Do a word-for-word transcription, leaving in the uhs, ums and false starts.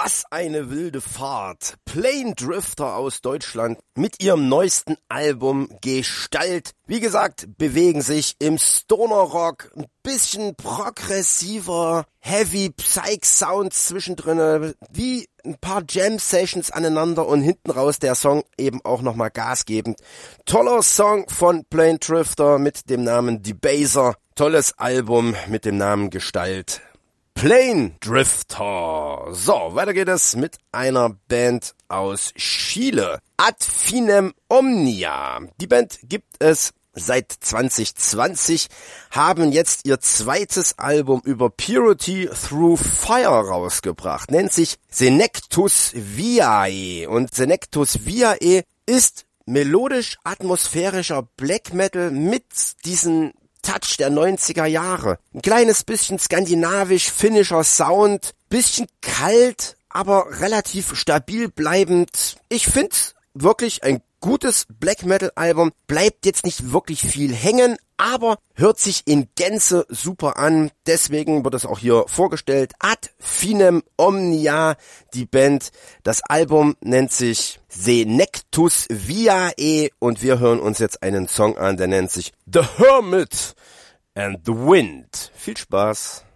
Was eine wilde Fahrt. Plane Drifter aus Deutschland mit ihrem neuesten Album Gestalt. Wie gesagt, bewegen sich im Stoner Rock, ein bisschen progressiver, heavy Psych Sound zwischendrin, wie ein paar Jam Sessions aneinander und hinten raus der Song eben auch nochmal gasgebend. Toller Song von Plane Drifter mit dem Namen Debaser. Tolles Album mit dem Namen Gestalt. Plane Drifter. So, weiter geht es mit einer Band aus Chile. Ad Finem Omnia. Die Band gibt es seit zwanzig zwanzig, haben jetzt ihr zweites Album über Purity Through Fire rausgebracht. Nennt sich Senectus Viae. Und Senectus Viae ist melodisch-atmosphärischer Black Metal mit diesen Touch der neunziger Jahre. Ein kleines bisschen skandinavisch-finnischer Sound, bisschen kalt, aber relativ stabil bleibend. Ich find's wirklich ein gutes Black Metal Album, bleibt jetzt nicht wirklich viel hängen, aber hört sich in Gänze super an. Deswegen wird es auch hier vorgestellt. Ad Finem Omnia, die Band. Das Album nennt sich Senectus Viae und wir hören uns jetzt einen Song an, der nennt sich The Hermit and the Wind. Viel Spaß!